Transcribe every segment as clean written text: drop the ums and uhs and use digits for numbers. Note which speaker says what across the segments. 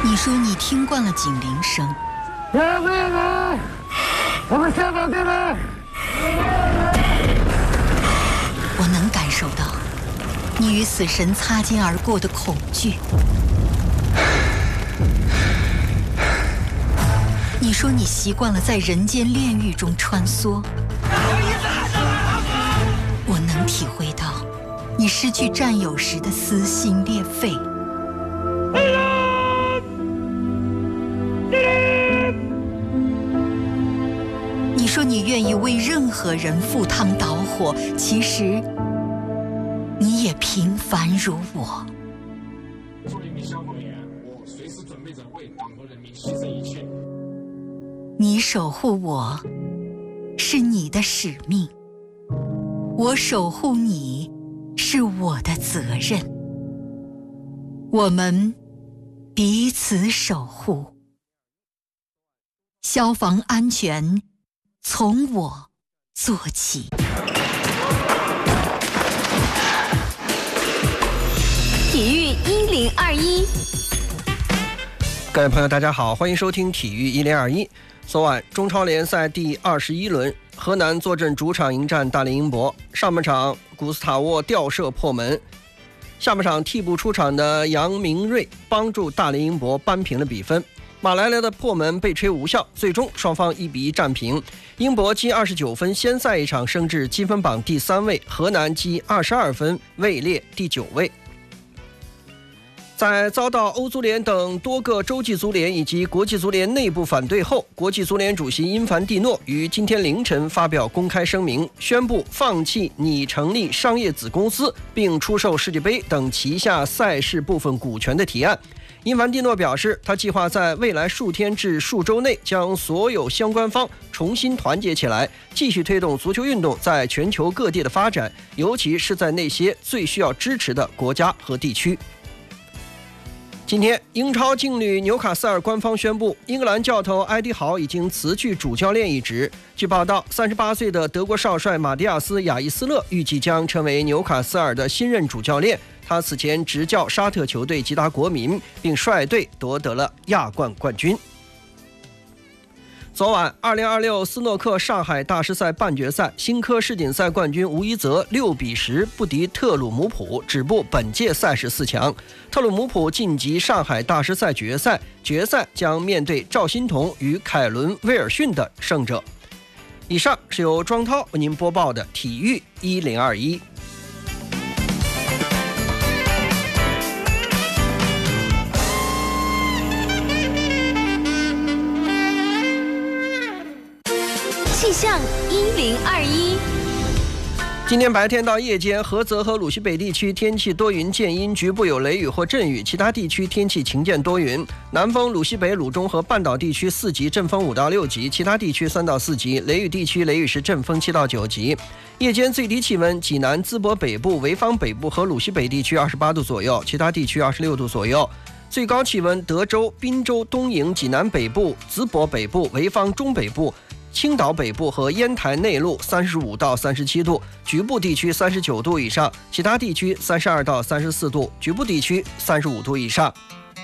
Speaker 1: 你说你听惯了警铃声，
Speaker 2: 我们下岗电门。
Speaker 1: 我能感受到你与死神擦肩而过的恐惧。你说你习惯了在人间炼狱中穿梭，我能体会到你失去战友时的撕心裂肺。你说你愿意为任何人赴汤蹈火，其实你也平凡如我。
Speaker 3: 作为一名消防员，我随时准备着为党和人民牺牲一切。
Speaker 1: 你守护我是你的使命，我守护你是我的责任。我们彼此守护，消防安全从我做起。
Speaker 4: 体育1021，
Speaker 5: 各位朋友大家好，欢迎收听体育1021。昨晚中超联赛第21轮，河南坐镇主场迎战大连英博。上半场古斯塔沃吊射破门，下半场替补出场的杨明瑞帮助大连英博扳平了比分。马来莱的破门被吹无效，最终双方1-1战平。英博积29分，先赛一场升至积分榜第3位，河南积22分，位列第9位。在遭到欧足联等多个洲际足联以及国际足联内部反对后，国际足联主席因凡蒂诺于今天凌晨发表公开声明，宣布放弃拟成立商业子公司并出售世界杯等旗下赛事部分股权的提案。因凡蒂诺表示，他计划在未来数天至数周内将所有相关方重新团结起来，继续推动足球运动在全球各地的发展，尤其是在那些最需要支持的国家和地区。今天，英超劲旅纽卡斯尔官方宣布，英格兰教头埃迪豪已经辞去主教练一职。据报道，38岁的德国少帅马蒂亚斯·亚伊斯勒预计将成为纽卡斯尔的新任主教练。他此前执教沙特球队吉达国民，并率队夺得了亚冠冠军。昨晚2026斯诺克上海大师赛半决赛，新科世锦赛冠军吴一泽6-10不敌特鲁姆普，止步本届赛事4强。特鲁姆普晋级上海大师赛决赛，决赛将面对赵欣彤与凯伦·威尔逊的胜者。以上是由庄涛为您播报的体育1021。
Speaker 4: 气象1021。
Speaker 5: 今天白天到夜间，菏泽和鲁西北地区天气多云见阴，局部有雷雨或阵雨，其他地区天气晴见多云。南风鲁西北、鲁中和半岛地区4级，阵风5到6级，其他地区3到4级。雷雨地区雷雨时阵风7到9级。夜间最低气温，济南、淄博北部、潍坊北部和鲁西北地区28度左右，其他地区26度左右。最高气温，德州、滨州、东营、济南北部、淄博北部、潍坊中北部、青岛北部和烟台内陆35到37度，局部地区39度以上，其他地区32到34度，局部地区35度以上。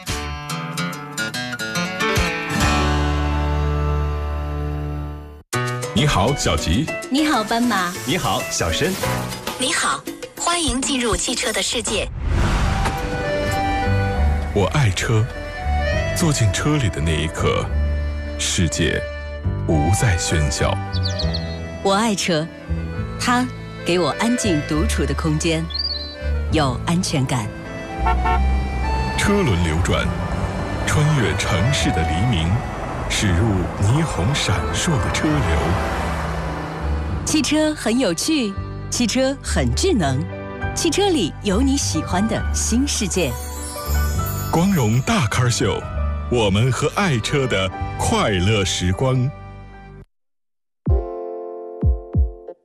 Speaker 6: 你好，小吉。
Speaker 4: 你好，斑马。
Speaker 6: 你好，小申。
Speaker 1: 你好，欢迎进入汽车的世界。
Speaker 6: 我爱车，坐进车里的那一刻，世界不再喧嚣。
Speaker 7: 我爱车，它给我安静独处的空间，有安全感。
Speaker 6: 车轮流转，穿越城市的黎明，驶入霓虹闪烁的车流。
Speaker 7: 汽车很有趣，汽车很智能，汽车里有你喜欢的新世界。
Speaker 6: 光荣大咖秀，我们和爱车的快乐时光。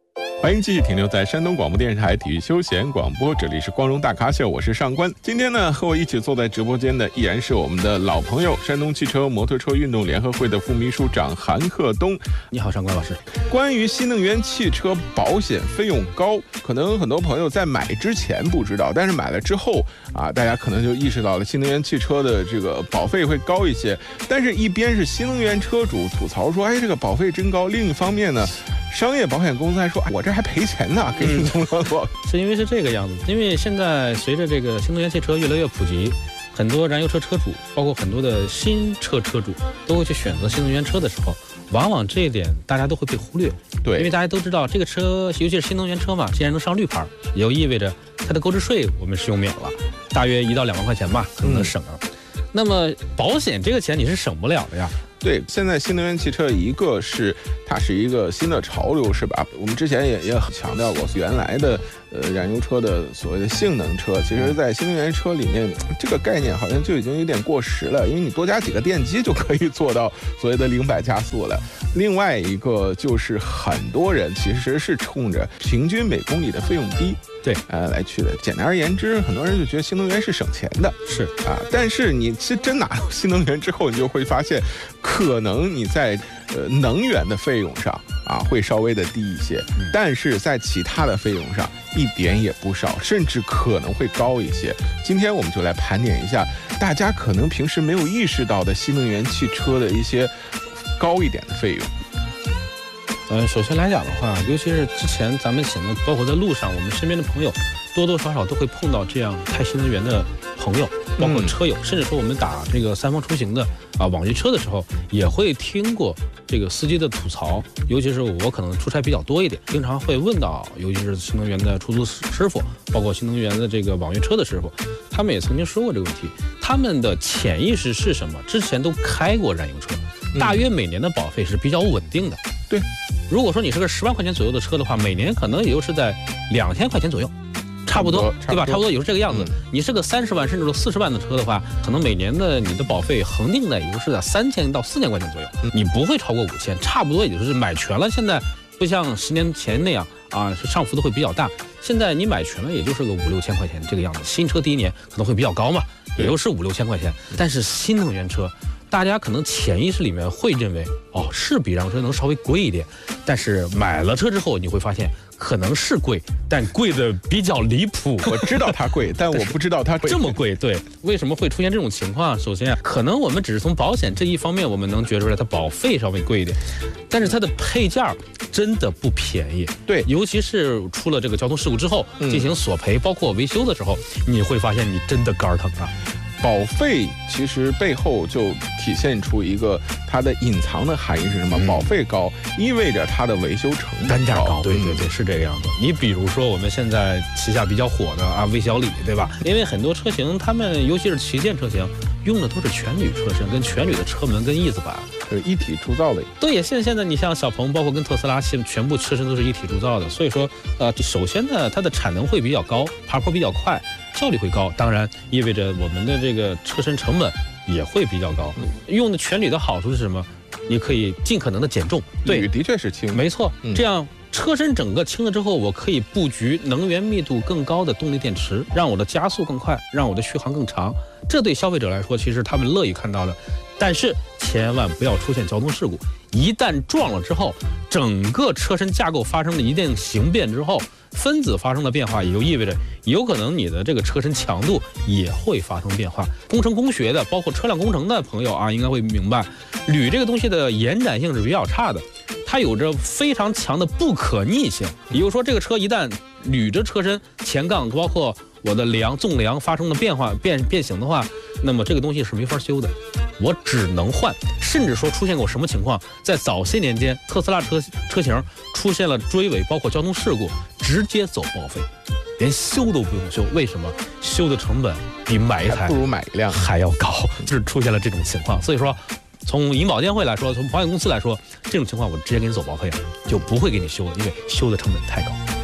Speaker 6: 欢迎继续停留在山东广播电视台体育休闲广播，这里是光荣大咖秀，我是上官。今天呢，和我一起坐在直播间的依然是我们的老朋友，山东汽车摩托车运动联合会的副秘书长韩克东。
Speaker 8: 你好，上官老师。
Speaker 6: 关于新能源汽车保险费用高，可能很多朋友在买之前不知道，但是买了之后啊，大家可能就意识到了新能源汽车的这个保费会高一些。但是一边是新能源车主吐槽说，哎，这个保费真高；另一方面呢，商业保险公司还说，我这还赔钱呢，给你多。
Speaker 8: 是因为是这个样子，因为现在随着这个新能源汽车越来越普及，很多燃油车车主，包括很多的新车车主，都会去选择新能源车的时候，往往这一点大家都会被忽略。
Speaker 6: 对，
Speaker 8: 因为大家都知道这个车，尤其是新能源车嘛，既然能上绿牌，也就意味着它的购置税我们是用免了，大约1到2万块钱吧，可能能省了。那么保险这个钱你是省不了的呀。
Speaker 6: 对，现在新能源汽车一个是它是一个新的潮流，是吧？我们之前也强调过，原来的燃油车的所谓的性能车，其实在新能源车里面这个概念好像就已经有点过时了，因为你多加几个电机就可以做到所谓的0百加速了。另外一个就是很多人其实是冲着平均每公里的费用低，
Speaker 8: 对，
Speaker 6: 来去的。简单而言之，很多人就觉得新能源是省钱的，
Speaker 8: 是
Speaker 6: 啊。但是你其实真拿到新能源之后，你就会发现，可能你在能源的费用上啊会稍微的低一些，但是在其他的费用上一点也不少，甚至可能会高一些。今天我们就来盘点一下大家可能平时没有意识到的新能源汽车的一些高一点的费用。
Speaker 8: 首先来讲的话，尤其是之前咱们显得包括在路上，我们身边的朋友多多少少都会碰到这样开新能源的朋友，包括车友，甚至说我们打这个三方出行的网约车的时候，也会听过这个司机的吐槽。尤其是我可能出差比较多一点，经常会问到，尤其是新能源的出租师傅，包括新能源的这个网约车的师傅，他们也曾经说过这个问题。他们的潜意识是什么？之前都开过燃油车，大约每年的保费是比较稳定的。
Speaker 6: 对，
Speaker 8: 如果说你是个10万块钱左右的车的话，每年可能也就是在2000块钱左右，差不多，对吧？差不多也是这个样子。你是个30万甚至是40万的车的话，可能每年的你的保费恒定的也就是在3000到4000块钱左右，你不会超过5000，差不多也就是买全了。现在不像10年前那样啊，上浮的会比较大。现在你买全了也就是个5、6千块钱这个样子。新车第一年可能会比较高嘛，也就是5、6千块钱。但是新能源车，大家可能潜意识里面会认为，哦，是比燃油车能稍微贵一点，但是买了车之后你会发现，可能是贵，但贵的比较离谱。
Speaker 6: 我知道它贵，但我不知道它
Speaker 8: 这么贵。对，为什么会出现这种情况？首先，可能我们只是从保险这一方面，我们能觉出来它保费稍微贵一点，但是它的配件真的不便宜。
Speaker 6: 对，
Speaker 8: 尤其是出了这个交通事故之后，进行索赔，包括维修的时候，你会发现你真的肝疼啊。
Speaker 6: 保费其实背后就体现出一个它的隐藏的含义是什么？保费高意味着它的维修成本
Speaker 8: 单价高。对对对，是这个样子。你比如说我们现在旗下比较火的魏小李，对吧？因为很多车型，他们尤其是旗舰车型，用的都是全铝车身，跟全铝的车门跟翼子板，
Speaker 6: 就是一体铸造的。
Speaker 8: 对，现在你像小鹏，包括跟特斯拉，全部车身都是一体铸造的。所以说，首先呢，它的产能会比较高，爬坡比较快，效率会高，当然意味着我们的这个车身成本也会比较高。用的全铝的好处是什么？你可以尽可能的减重。对，
Speaker 6: 铝的确是轻，
Speaker 8: 没错。这样车身整个轻了之后，我可以布局能源密度更高的动力电池，让我的加速更快，让我的续航更长。这对消费者来说，其实他们乐意看到的。但是千万不要出现交通事故，一旦撞了之后，整个车身架构发生了一定形变之后，分子发生了变化，也就意味着有可能你的这个车身强度也会发生变化。工程工学的，包括车辆工程的朋友啊，应该会明白，铝这个东西的延展性是比较差的，它有着非常强的不可逆性。也就是说，这个车一旦铝着车身前杠，包括我的纵梁发生了变化变形的话，那么这个东西是没法修的，我只能换。甚至说出现过什么情况，在早些年间，特斯拉车型出现了追尾，包括交通事故，直接走报废，连修都不用修。为什么？修的成本比买一台
Speaker 6: 不如买一辆
Speaker 8: 还要高，就是出现了这种情况。所以说，从银保监会来说，从保险公司来说，这种情况我直接给你走报废了，就不会给你修了，因为修的成本太高。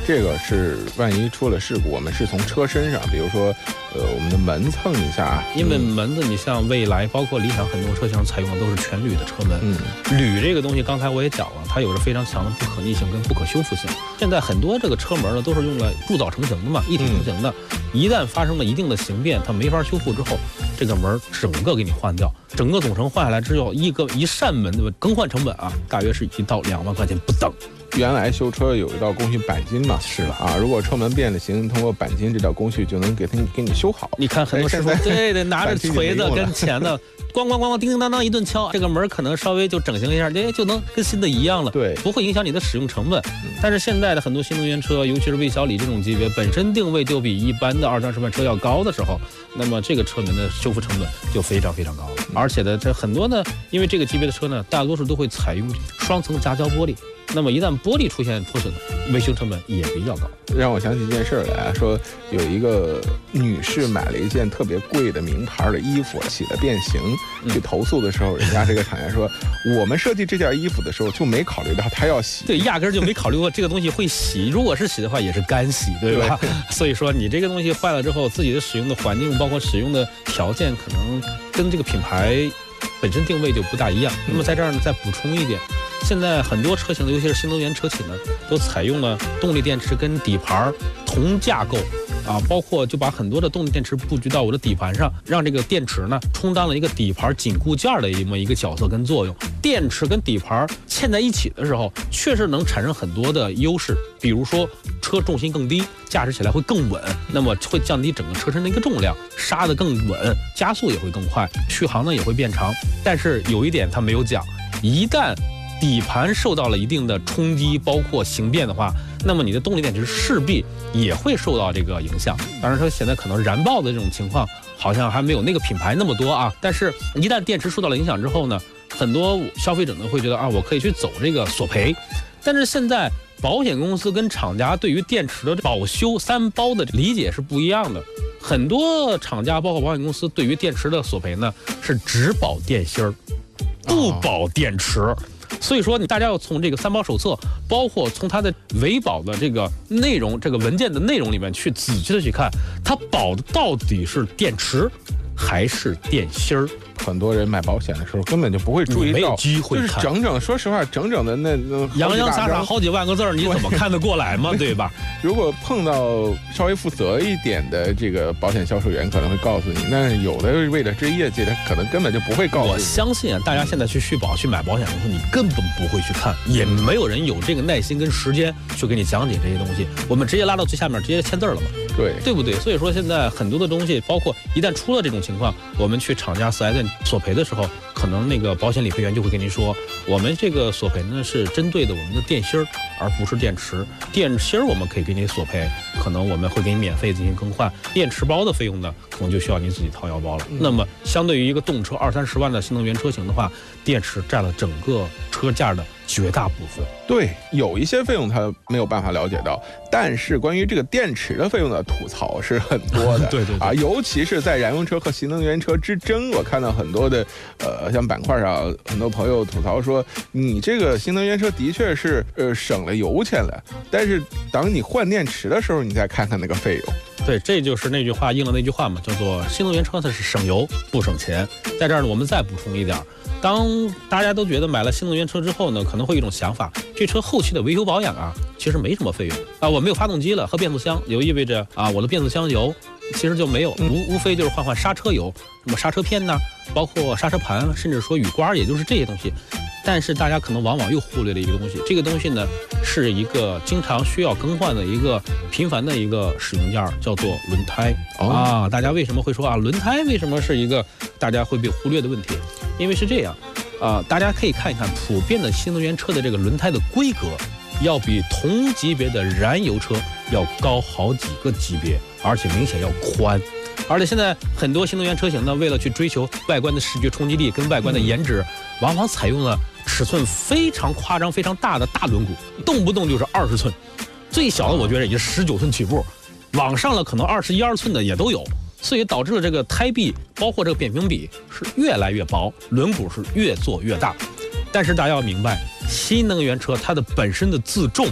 Speaker 6: 这个是万一出了事故，我们是从车身上，比如说我们的门蹭一下，
Speaker 8: 因为门子你像蔚来包括理想很多车型采用的都是全铝的车门，铝这个东西刚才我也讲了，它有着非常强的不可逆性跟不可修复性。现在很多这个车门呢都是用来铸造成型的嘛，一体成型的，一旦发生了一定的形变，它没法修复之后，这个门整个给你换掉，整个总成换下来之后，一扇门的更换成本啊，大约是1到2万块钱不等。
Speaker 6: 原来修车有一道工序钣金嘛，
Speaker 8: 是了
Speaker 6: 啊，如果车门变了形，通过钣金这道工序就能给你修好。
Speaker 8: 你看很多师傅对拿着锤子跟钳子咣咣咣叮叮当当一顿敲，这个门可能稍微就整形一下，就能跟新的一样了，
Speaker 6: 对，
Speaker 8: 不会影响你的使用成本。但是现在的很多新能源车，尤其是魏小李这种级别，本身定位就比一般的20-30万车要高的时候，那么这个车门的修复成本就非常非常高了。而且呢，这很多呢，因为这个级别的车呢，大多数都会采用双层夹胶玻璃。那么一旦玻璃出现破损，维修成本也比较高。
Speaker 6: 让我想起一件事来，说有一个女士买了一件特别贵的名牌的衣服，起了变形，去投诉的时候，人家这个厂家说，我们设计这件衣服的时候就没考虑到它要洗，
Speaker 8: 对，压根就没考虑过这个东西会洗。如果是洗的话，也是干洗，对吧？所以说你这个东西坏了之后，自己的使用的环境，包括使用的条件，可能跟这个品牌本身定位就不大一样。那么在这儿呢，再补充一点。现在很多车型的，尤其是新能源车企呢，都采用了动力电池跟底盘同架构啊，包括就把很多的动力电池布局到我的底盘上，让这个电池呢充当了一个底盘紧固件的这么一个角色跟作用。电池跟底盘嵌在一起的时候，确实能产生很多的优势，比如说车重心更低，驾驶起来会更稳，那么会降低整个车身的一个重量，刹得更稳，加速也会更快，续航呢也会变长。但是有一点它没有讲，一旦底盘受到了一定的冲击，包括形变的话，那么你的动力电池势必也会受到这个影响。当然说现在可能燃爆的这种情况好像还没有那个品牌那么多啊，但是一旦电池受到了影响之后呢，很多消费者呢会觉得啊，我可以去走这个索赔。但是现在保险公司跟厂家对于电池的保修3包的理解是不一样的，很多厂家包括保险公司对于电池的索赔呢是只保电芯儿，不保电池。所以说，大家要从这个3包手册，包括从它的维保的这个内容、这个文件的内容里面去仔细的去看，它保的到底是电池还是电芯儿。
Speaker 6: 很多人买保险的时候根本就不会注意到，
Speaker 8: 没有机会看，
Speaker 6: 就是说实话，整整的那
Speaker 8: 洋洋洒洒好几万个字，你怎么看得过来嘛？对吧？
Speaker 6: 如果碰到稍微负责一点的这个保险销售员，可能会告诉你，但是有的为了追业绩的，可能根本就不会告诉你。
Speaker 8: 我相信啊，大家现在去续保、去买保险公司，你根本不会去看，也没有人有这个耐心跟时间去给你讲解这些东西。我们直接拉到最下面，直接签字了嘛？对不对？所以说现在很多的东西，包括一旦出了这种情况，我们去厂家4S店索赔的时候，可能那个保险理赔员就会跟您说，我们这个索赔呢是针对的我们的电芯儿，而不是电池。电芯儿我们可以给你索赔，可能我们会给你免费进行更换，电池包的费用呢，可能就需要您自己掏腰包了。那么相对于一个动车20-30万的新能源车型的话，电池占了整个车价的绝大部分。
Speaker 6: 对，有一些费用他没有办法了解到，但是关于这个电池的费用的吐槽是很多的。
Speaker 8: 对啊，
Speaker 6: 尤其是在燃油车和新能源车之争，我看到很多的像板块上很多朋友吐槽说，你这个新能源车的确是省了油钱了，但是当你换电池的时候，你再看看那个费用。
Speaker 8: 对，这就是那句话应了那句话嘛，叫做新能源车它是省油不省钱。在这儿呢，我们再补充一点，当大家都觉得买了新能源车之后呢，可能会有一种想法，这车后期的维修保养啊，其实没什么费用啊，我没有发动机了和变速箱，就意味着啊，我的变速箱油其实就没有，无非就是换刹车油，什么刹车片呐，包括刹车盘，甚至说雨刮，也就是这些东西。但是大家可能往往又忽略了一个东西，这个东西呢是一个经常需要更换的一个频繁的一个使用件，叫做轮胎啊。大家为什么会说啊，轮胎为什么是一个大家会被忽略的问题？因为是这样啊，大家可以看一看普遍的新能源车的这个轮胎的规格，要比同级别的燃油车要高好几个级别，而且明显要宽。而且现在很多新能源车型呢，为了去追求外观的视觉冲击力跟外观的颜值，往往采用了尺寸非常夸张、非常大的大轮毂，动不动就是20寸，最小的我觉得也是19寸起步，往上了可能21、22寸的也都有，所以导致了这个胎壁包括这个扁平比是越来越薄，轮毂是越做越大。但是大家要明白，新能源车它的本身的自重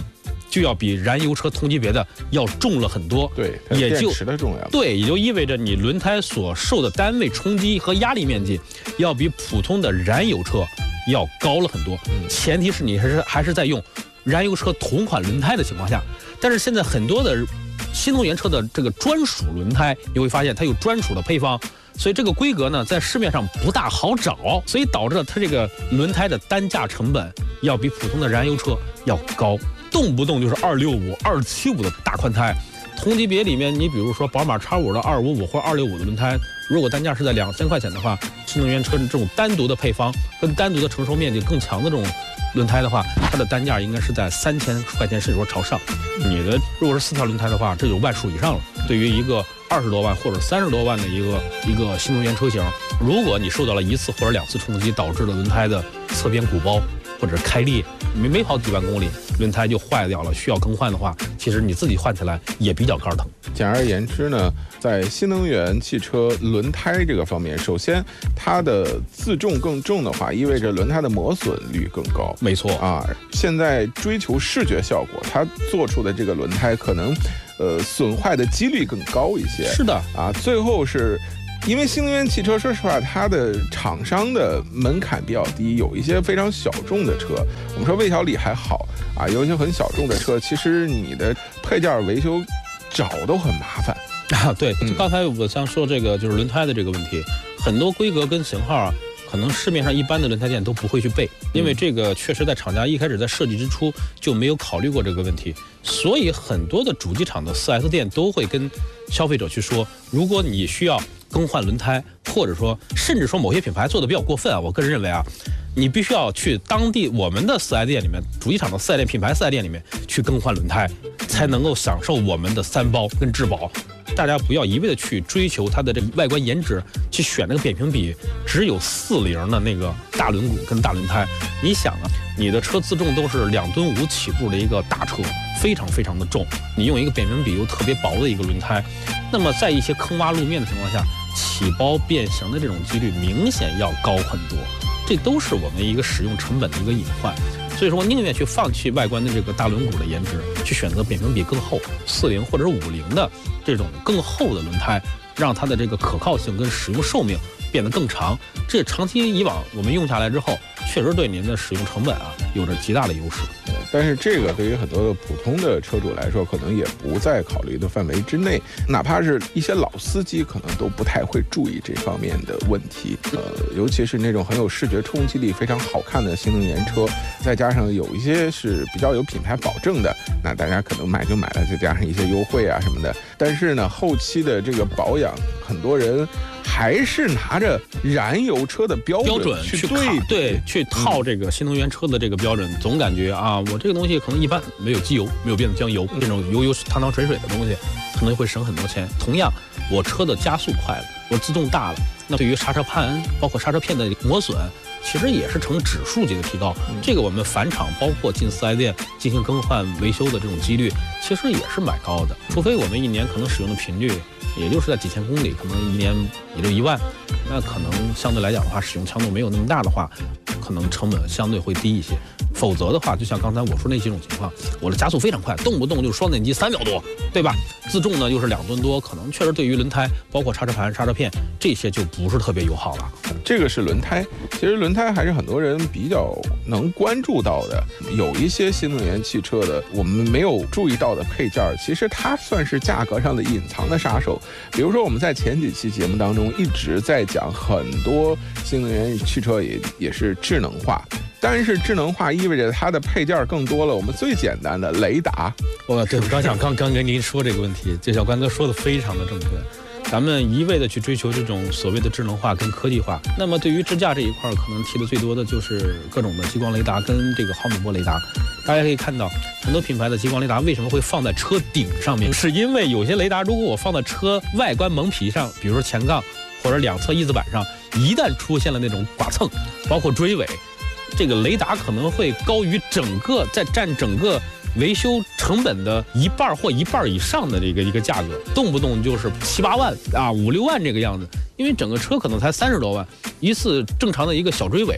Speaker 8: 就要比燃油车同级别的要重了很多。
Speaker 6: 对，
Speaker 8: 也就
Speaker 6: 电池的重量。
Speaker 8: 对，也就意味着你轮胎所受的单位冲击和压力面积要比普通的燃油车要高了很多。前提是你还是在用燃油车同款轮胎的情况下。但是现在很多的新能源车的这个专属轮胎，你会发现它有专属的配方，所以这个规格呢在市面上不大好找，所以导致了它这个轮胎的单价成本要比普通的燃油车要高，动不动就是265、275的大宽胎。同级别里面，你比如说宝马 X5 的255或265的轮胎，如果单价是在2000块钱的话，新能源车这种单独的配方跟单独的承受面积更强的这种轮胎的话，它的单价应该是在3000块钱甚至说朝上。你的如果是4条轮胎的话，这有万数以上了。对于一个20多万或者30多万的一个新能源车型，如果你受到了1次或者2次冲击，导致了轮胎的侧边鼓包或者开裂，没跑几万公里，轮胎就坏掉了，需要更换的话，其实你自己换起来也比较肝疼。
Speaker 6: 简而言之呢，在新能源汽车轮胎这个方面，首先它的自重更重的话，意味着轮胎的磨损率更高。
Speaker 8: 没错
Speaker 6: 啊，现在追求视觉效果，它做出的这个轮胎可能损坏的几率更高一些。
Speaker 8: 是的
Speaker 6: 啊，最后是因为新能源汽车，说实话，它的厂商的门槛比较低，有一些非常小众的车，我们说魏小李还好啊，有一些很小众的车，其实你的配件维修找都很麻烦
Speaker 8: 啊。对，就刚才我想说这个就是轮胎的这个问题，很多规格跟型号啊，可能市面上一般的轮胎店都不会去备，因为这个确实在厂家一开始在设计之初就没有考虑过这个问题，所以很多的主机厂的 4S 店都会跟消费者去说，如果你需要更换轮胎，或者说甚至说某些品牌做的比较过分啊，我个人认为啊，你必须要去当地我们的4S店里面，主机厂的4S店、品牌4S店里面去更换轮胎，才能够享受我们的3包跟质保。大家不要一味的去追求它的这个外观颜值，去选那个扁平比只有40的那个大轮毂跟大轮胎。你想啊，你的车自重都是2.5吨起步的一个大车，非常非常的重，你用一个扁平比又特别薄的一个轮胎，那么在一些坑洼路面的情况下，起包变形的这种几率明显要高很多，这都是我们一个使用成本的一个隐患。所以说，宁愿去放弃外观的这个大轮毂的颜值，去选择扁平比更厚40或者是50的这种更厚的轮胎，让它的这个可靠性跟使用寿命变得更长。这长期以往我们用下来之后，确实对您的使用成本啊有着极大的优势。
Speaker 6: 但是这个对于很多的普通的车主来说，可能也不在考虑的范围之内，哪怕是一些老司机，可能都不太会注意这方面的问题。尤其是那种很有视觉冲击力、非常好看的新能源车，再加上有一些是比较有品牌保证的，那大家可能买就买了，再加上一些优惠啊什么的。但是呢，后期的这个保养，很多人还是拿着燃油车的标准去
Speaker 8: 去套这个新能源车的这个标准，总感觉啊，我这个东西可能一般，没有机油，没有变速箱油，这种油汤汤水水的东西，可能会省很多钱。同样，我车的加速快了，我自动大了，那对于刹车盘包括刹车片的磨损，其实也是呈指数级的提高。这个我们返厂包括进4S店进行更换维修的这种几率，其实也是蛮高的。除非我们一年可能使用的频率也就是在几千公里，可能一年也就1万，那可能相对来讲的话，使用强度没有那么大的话，可能成本相对会低一些。否则的话，就像刚才我说那几种情况，我的加速非常快，动不动就是双电机3秒多，对吧？自重呢又是2吨多，可能确实对于轮胎包括刹车盘、刹车片这些就不是特别友好了。
Speaker 6: 这个是轮胎，其实轮胎还是很多人比较能关注到的。有一些新能源汽车的我们没有注意到的配件，其实它算是价格上的隐藏的杀手。比如说我们在前几期节目当中一直在讲，很多新能源汽车也是智能化。但是智能化意味着它的配件更多了。我们最简单的雷达，
Speaker 8: 我刚跟您说这个问题，这小关哥说的非常的正确。咱们一味的去追求这种所谓的智能化跟科技化，那么对于支架这一块，可能提的最多的就是各种的激光雷达跟这个毫米波雷达。大家可以看到，很多品牌的激光雷达为什么会放在车顶上面，是因为有些雷达如果我放在车外观蒙皮上，比如说前杠或者两侧翼子板上，一旦出现了那种剐蹭，包括追尾，这个雷达可能会高于占整个维修成本的1半或1半以上的一个价格，动不动就是7、8万啊，5、6万这个样子。因为整个车可能才30多万，一次正常的一个小追尾，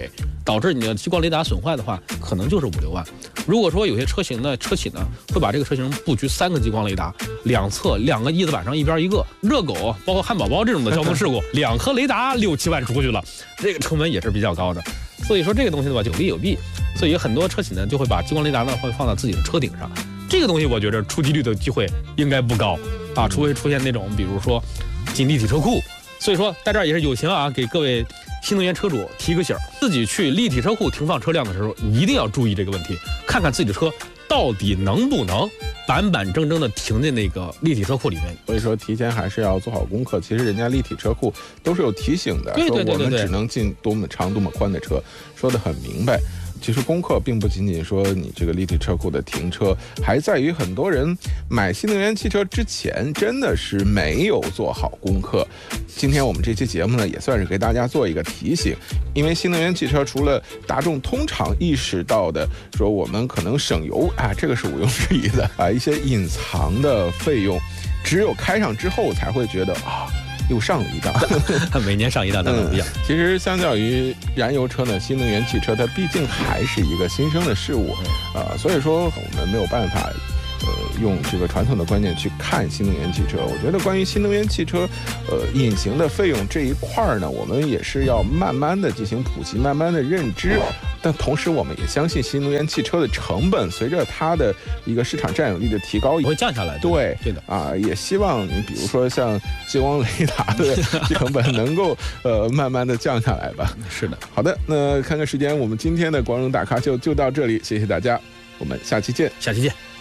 Speaker 8: 导致你的激光雷达损坏的话，可能就是5、6万。如果说有些车型呢，车企呢会把这个车型布局3个激光雷达，两侧2个翼子板上一边1个。热狗包括汉堡包这种的交通事故，2颗雷达6、7万出去了，这个成本也是比较高的。所以说这个东西的话有利有弊，所以很多车企呢就会把激光雷达呢会放到自己的车顶上。这个东西我觉得出机率的机会应该不高啊，除非出现那种比如说进立体车库。所以说在这儿也是友情啊，给各位新能源车主提个醒，自己去立体车库停放车辆的时候一定要注意这个问题，看看自己的车到底能不能板板正正的停在那个立体车库里面。
Speaker 6: 所以说提前还是要做好功课。其实人家立体车库都是有提醒的，
Speaker 8: 对，
Speaker 6: 说我们只能进多么长多么宽的车，说得很明白。其实功课并不仅仅说你这个立体车库的停车，还在于很多人买新能源汽车之前真的是没有做好功课。今天我们这期节目呢，也算是给大家做一个提醒，因为新能源汽车除了大众通常意识到的说我们可能省油啊，这个是毋庸置疑的啊，一些隐藏的费用，只有开上之后才会觉得啊，又上了一档
Speaker 8: 每年上一档当然不一样。
Speaker 6: 其实相较于燃油车呢，新能源汽车它毕竟还是一个新生的事物所以说我们没有办法用这个传统的观念去看新能源汽车。我觉得关于新能源汽车隐形的费用这一块呢，我们也是要慢慢的进行普及，慢慢的认知。但同时我们也相信新能源汽车的成本随着它的一个市场占有率的提高
Speaker 8: 会降下来。
Speaker 6: 对
Speaker 8: 的
Speaker 6: 啊，也希望你比如说像激光雷达的成本能够慢慢的降下来吧。
Speaker 8: 是的。
Speaker 6: 好的，那看看时间，我们今天的光荣打卡就到这里，谢谢大家，我们下期见。
Speaker 8: 下期见。